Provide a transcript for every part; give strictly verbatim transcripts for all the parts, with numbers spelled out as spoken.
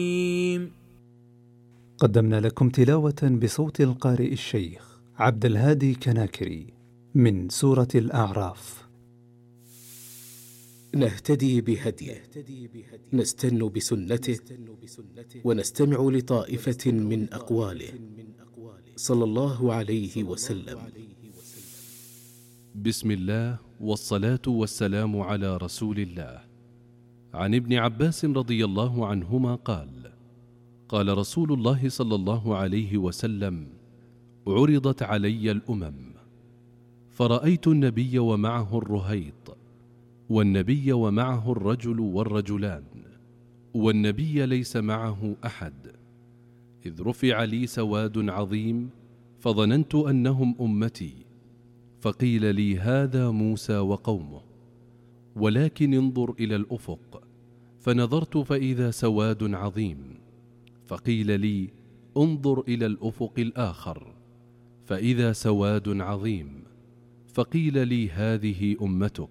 قدمنا لكم تلاوة بصوت القارئ الشيخ عبد الهادي كناكري من سورة الأعراف. نهتدي بهديه، نستن بسنته، ونستمع لطائفة من أقواله صلى الله عليه وسلم. بسم الله والصلاة والسلام على رسول الله. عن ابن عباس رضي الله عنهما قال: قال رسول الله صلى الله عليه وسلم: عرضت علي الأمم فرأيت النبي ومعه الرهيط، والنبي ومعه الرجل والرجلان، والنبي ليس معه أحد، إذ رفع لي سواد عظيم فظننت أنهم أمتي، فقيل لي: هذا موسى وقومه، ولكن انظر إلى الأفق، فنظرت فإذا سواد عظيم، فقيل لي: انظر إلى الأفق الآخر، فإذا سواد عظيم، فقيل لي: هذه أمتك،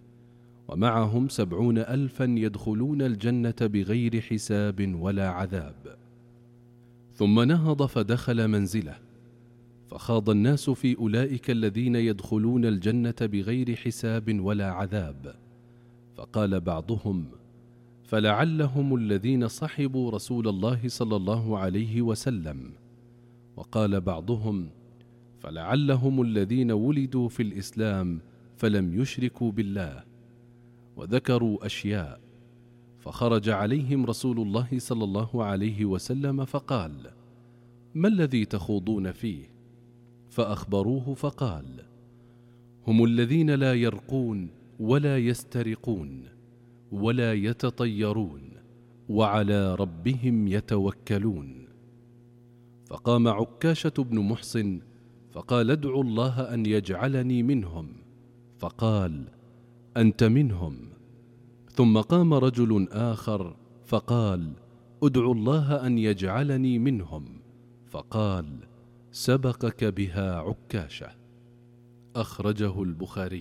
ومعهم سبعون ألفا يدخلون الجنة بغير حساب ولا عذاب. ثم نهض فدخل منزله، فخاض الناس في أولئك الذين يدخلون الجنة بغير حساب ولا عذاب، فقال بعضهم: فلعلهم الذين صحبوا رسول الله صلى الله عليه وسلم، وقال بعضهم: فلعلهم الذين ولدوا في الإسلام فلم يشركوا بالله، وذكروا أشياء، فخرج عليهم رسول الله صلى الله عليه وسلم فقال: ما الذي تخوضون فيه؟ فأخبروه فقال: هم الذين لا يرقون ولا يسترقون ولا يتطيرون وعلى ربهم يتوكلون. فقام عكاشة بن محصن فقال: ادعوا الله أن يجعلني منهم، فقال: أنت منهم. ثم قام رجل آخر فقال: ادعوا الله أن يجعلني منهم، فقال: سبقك بها عكاشة. أخرجه البخاري.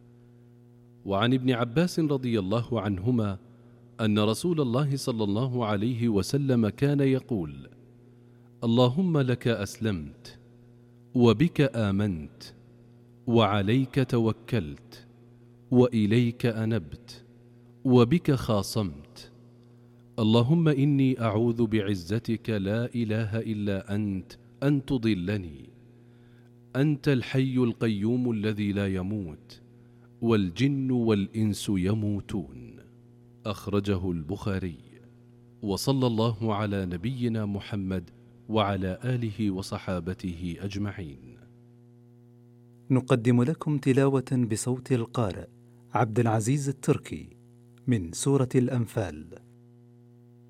وعن ابن عباس رضي الله عنهما أن رسول الله صلى الله عليه وسلم كان يقول: اللهم لك أسلمت، وبك آمنت، وعليك توكلت، وإليك أنبت، وبك خاصمت. اللهم إني أعوذ بعزتك لا إله إلا أنت أن تضلني. أنت الحي القيوم الذي لا يموت، والجن والإنس يموتون. أخرجه البخاري. وصلى الله على نبينا محمد وعلى آله وصحابته أجمعين. نقدم لكم تلاوة بصوت القارئ عبد العزيز التركي من سورة الأنفال.